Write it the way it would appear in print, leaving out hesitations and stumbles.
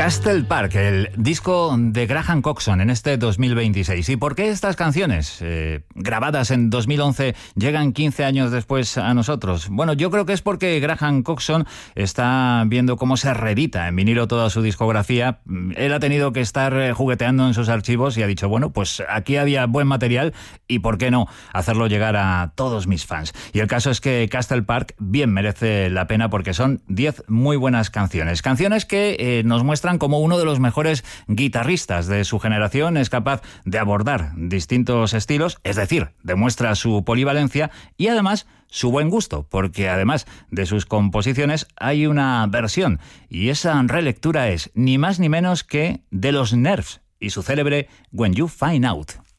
Castle Park, el disco de Graham Coxon en este 2026. ¿Y por qué estas canciones, grabadas en 2011, llegan 15 años después a nosotros? Bueno, yo creo que es porque Graham Coxon está viendo cómo se reedita en vinilo toda su discografía. Él ha tenido que estar jugueteando en sus archivos y ha dicho, bueno, pues aquí había buen material y ¿por qué no hacerlo llegar a todos mis fans? Y el caso es que Castle Park bien merece la pena porque son 10 muy buenas canciones. Canciones que nos muestran como uno de los mejores guitarristas de su generación es capaz de abordar distintos estilos, es decir, demuestra su polivalencia y además su buen gusto, porque además de sus composiciones hay una versión y esa relectura es ni más ni menos que de los Nerves y su célebre When You Find Out.